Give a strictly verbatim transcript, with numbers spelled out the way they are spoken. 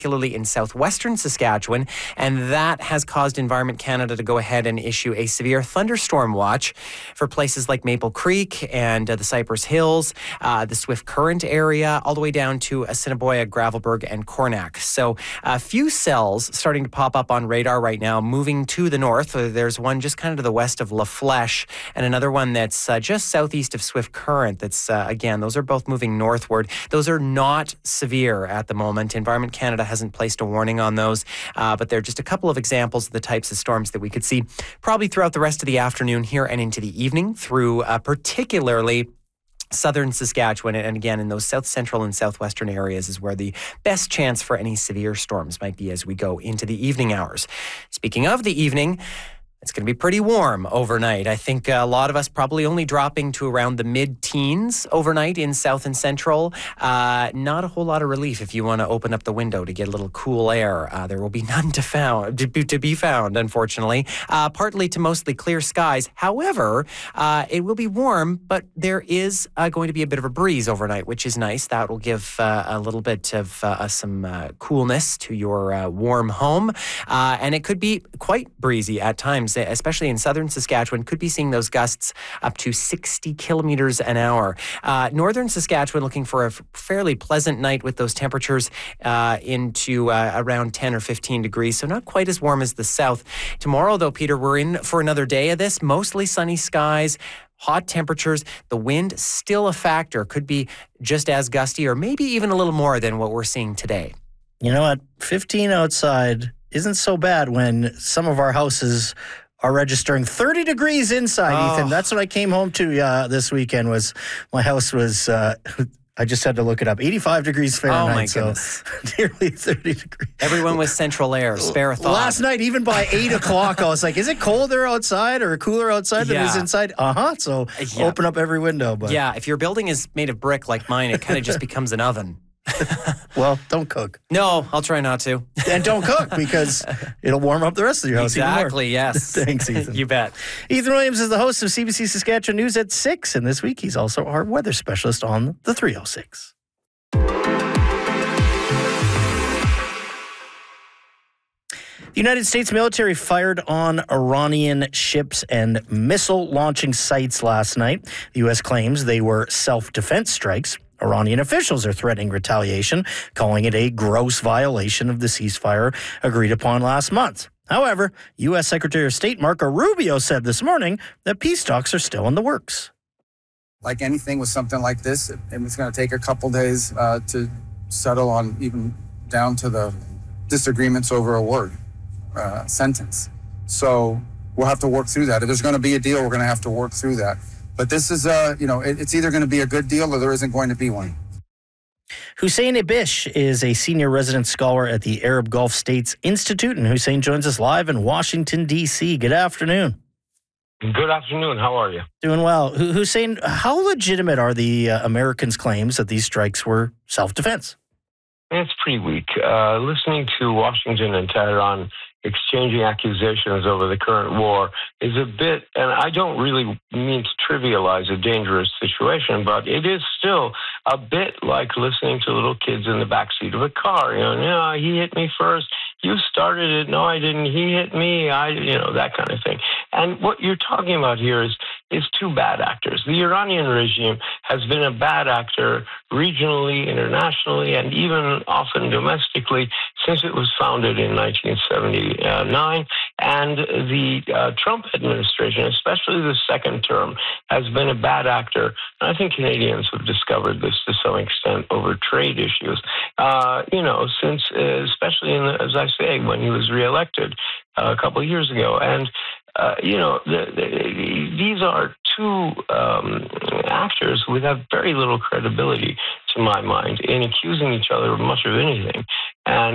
particularly in southwestern Saskatchewan, and that has caused Environment Canada to go ahead and issue a severe thunderstorm watch for places like Maple Creek and uh, the Cypress Hills, uh, the Swift Current area, all the way down to Assiniboia, Gravelbourg, and Cornack. So a few cells starting to pop up on radar right now, moving to the north. There's one just kind of to the west of La Flèche, and another one that's uh, just southeast of Swift Current. That's, uh, again, those are both moving northward. Those are not severe at the moment. Environment Canada hasn't placed a warning on those, uh, but they're just a couple of examples of the types of storms that we could see probably throughout the rest of the afternoon here and into the evening through uh, particularly southern Saskatchewan. And again, in those south central and southwestern areas is where the best chance for any severe storms might be as we go into the evening hours. Speaking of the evening, it's going to be pretty warm overnight. I think a lot of us probably only dropping to around the mid-teens overnight in south and central. Uh, not a whole lot of relief if you want to open up the window to get a little cool air. Uh, there will be none to, found, to, be, to be found, unfortunately. Uh, partly to mostly clear skies. However, uh, it will be warm, but there is uh, going to be a bit of a breeze overnight, which is nice. That will give uh, a little bit of uh, some uh, coolness to your uh, warm home. Uh, and it could be quite breezy at times, especially in southern Saskatchewan. Could be seeing those gusts up to sixty kilometers an hour. Uh, northern Saskatchewan looking for a f- fairly pleasant night with those temperatures uh, into uh, around ten or fifteen degrees, so not quite as warm as the south. Tomorrow, though, Peter, we're in for another day of this. Mostly sunny skies, hot temperatures. The wind still a factor. Could be just as gusty or maybe even a little more than what we're seeing today. You know what? fifteen outside isn't so bad when some of our houses are registering thirty degrees inside, oh. Ethan. That's what I came home to uh, this weekend. Was my house was, uh, I just had to look it up, eighty-five degrees Fahrenheit. Oh, my goodness. So nearly thirty degrees. Everyone with central air, spare a thought. Last night, even by eight o'clock, I was like, is it colder outside or cooler outside than yeah. it is inside? Uh-huh. So yeah. open up every window. But yeah, if your building is made of brick like mine, it kind of just becomes an oven. Well, don't cook. No, I'll try not to. And don't cook because it'll warm up the rest of your house exactly, even more. Yes. Thanks, Ethan. You bet. Ethan Williams is the host of C B C Saskatchewan News at six, and this week he's also our weather specialist on the three oh six. The United States military fired on Iranian ships and missile launching sites last night. The U S claims they were self-defense strikes. Iranian officials are threatening retaliation, calling it a gross violation of the ceasefire agreed upon last month. However, U S Secretary of State Marco Rubio said this morning that peace talks are still in the works. Like anything with something like this, it's going to take a couple days uh, to settle on, even down to the disagreements over a word, uh, sentence. So we'll have to work through that. If there's going to be a deal, we're going to have to work through that. But this is, uh, you know, it, it's either going to be a good deal or there isn't going to be one. Hussein Ibish is a senior resident scholar at the Arab Gulf States Institute, and Hussein joins us live in Washington, D C. Good afternoon. Good afternoon. How are you? Doing well. Hussein, how legitimate are the uh, Americans' claims that these strikes were self-defense? It's pretty weak. Uh, listening to Washington and Tehran exchanging accusations over the current war is a bit, and I don't really mean to trivialize a dangerous situation, but it is still a bit like listening to little kids in the backseat of a car. You know, no, he hit me first. You started it. No, I didn't. He hit me. I, you know, that kind of thing. And what you're talking about here is is two bad actors. The Iranian regime has been a bad actor regionally, internationally, and even often domestically since it was founded in nineteen seventy-nine. And the uh, Trump administration, especially the second term, has been a bad actor. And I think Canadians have discovered this to some extent over trade issues. Uh, you know, since, uh, especially in the, as I say, when he was reelected uh, a couple of years ago. And Uh, you know, the, the, these are two um, actors who have very little credibility, to my mind, in accusing each other of much of anything. And